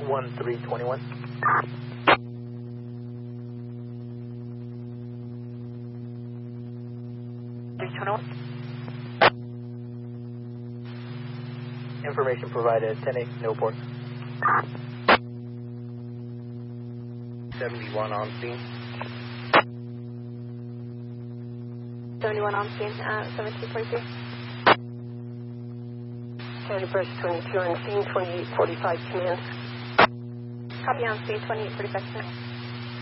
1321. 321. Information provided, 10-8, no port. 71 on scene. 71 on scene, 1742. 31st, 22 on scene, 2845 command. Copy on scene, 2845 command.